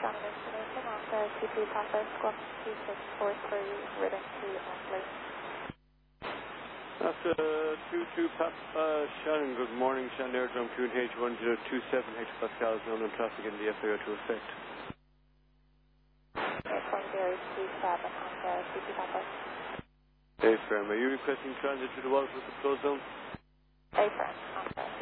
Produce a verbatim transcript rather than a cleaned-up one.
on destination on the T P Papa Squawk two six four three, written to Ashley. After two two Papa Shannon, good morning, Shannon Airdrome Q N H one zero two seven hectopascals, known on traffic in the F A O to effect. eight one zero two seven on the T P Papa. A-Firm, are you requesting transit to the Waterford Control Zone? A-Firm, on the